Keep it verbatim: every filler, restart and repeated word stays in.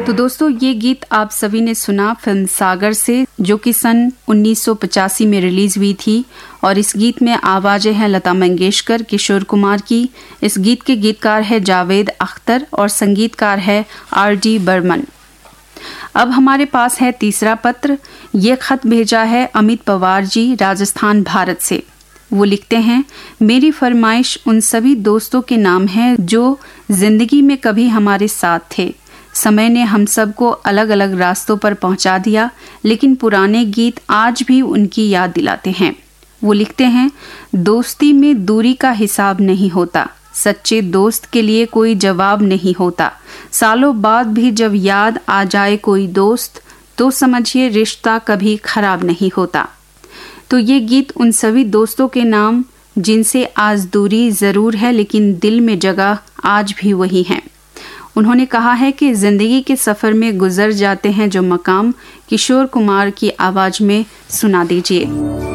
तो दोस्तों, ये गीत आप सभी ने सुना फिल्म सागर से, जो कि सन उन्नीस सौ पचासी में रिलीज हुई थी। और इस गीत में आवाजें हैं लता मंगेशकर, किशोर कुमार की। इस गीत के गीतकार है जावेद अख्तर और संगीतकार है आर डी बर्मन। अब हमारे पास है तीसरा पत्र। ये खत भेजा है अमित पवार जी, राजस्थान, भारत से। वो लिखते हैं, मेरी फरमाइश उन सभी दोस्तों के नाम है जो जिंदगी में कभी हमारे साथ थे। समय ने हम सबको अलग अलग रास्तों पर पहुंचा दिया, लेकिन पुराने गीत आज भी उनकी याद दिलाते हैं। वो लिखते हैं, दोस्ती में दूरी का हिसाब नहीं होता, सच्चे दोस्त के लिए कोई जवाब नहीं होता। सालों बाद भी जब याद आ जाए कोई दोस्त, तो समझिए रिश्ता कभी खराब नहीं होता। तो ये गीत उन सभी दोस्तों के नाम जिनसे आज दूरी जरूर है, लेकिन दिल में जगह आज भी वही है। उन्होंने कहा है कि जिंदगी के सफर में गुजर जाते हैं जो मकाम, किशोर कुमार की आवाज में सुना दीजिए।